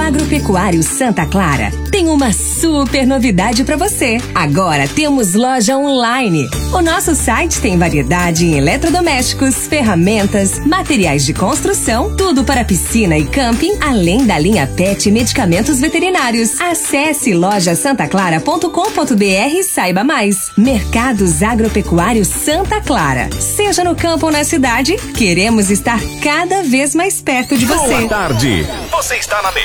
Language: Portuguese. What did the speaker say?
Agropecuário Santa Clara tem uma super novidade para você. Agora temos loja online. O nosso site tem variedade em eletrodomésticos, ferramentas, materiais de construção, tudo para piscina e camping, além da linha PET e medicamentos veterinários. Acesse lojasantaclara.com.br e saiba mais. Mercados Agropecuário Santa Clara. Seja no campo ou na cidade, queremos estar cada vez mais perto de você. Boa tarde. Você está na